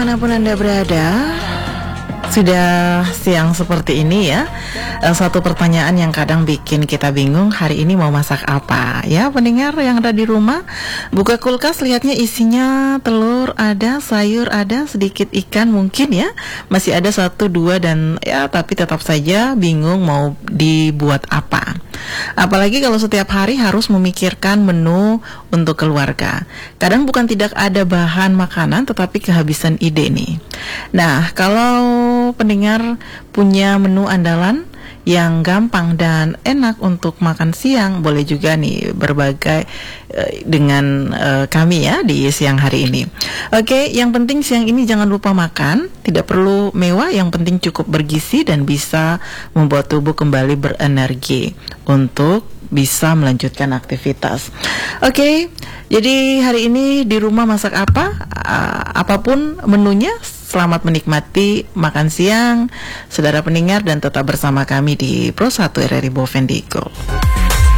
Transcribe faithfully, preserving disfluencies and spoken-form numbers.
dimanapun Anda berada, sudah siang seperti ini ya. Satu pertanyaan yang kadang bikin kita bingung, hari ini mau masak apa? Ya, pendengar yang ada di rumah, buka kulkas, lihatnya isinya telur ada, sayur ada, sedikit ikan mungkin ya. Masih ada satu dua dan ya, tapi tetap saja bingung mau dibuat apa. Apalagi kalau setiap hari harus memikirkan menu untuk keluarga. Kadang bukan tidak ada bahan makanan, tetapi kehabisan ide nih. Nah, kalau pendengar punya menu andalan yang gampang dan enak untuk makan siang, boleh juga nih berbagai uh, dengan uh, kami ya di siang hari ini. Oke, yang penting siang ini jangan lupa makan, tidak perlu mewah, yang penting cukup bergizi dan bisa membuat tubuh kembali berenergi untuk bisa melanjutkan aktivitas. Oke, jadi hari ini di rumah masak apa? Uh, apapun menunya, selamat menikmati makan siang, saudara pendengar, dan tetap bersama kami di Pro satu R R I Bovendigul.